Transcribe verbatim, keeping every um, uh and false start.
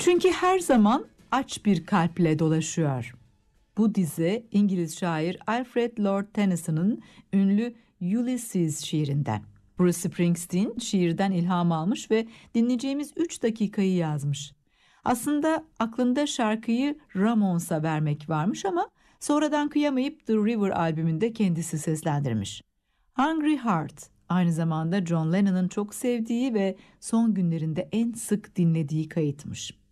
Çünkü her zaman aç bir kalple dolaşıyor. Bu dize İngiliz şair Alfred Lord Tennyson'ın ünlü Ulysses şiirinden. Bruce Springsteen şiirden ilham almış ve dinleyeceğimiz üç dakikayı yazmış. Aslında aklında şarkıyı Ramones'a vermek varmış ama sonradan kıyamayıp The River albümünde kendisi seslendirmiş. Hungry Heart aynı zamanda John Lennon'ın çok sevdiği ve son günlerinde en sık dinlediği kayıtmış.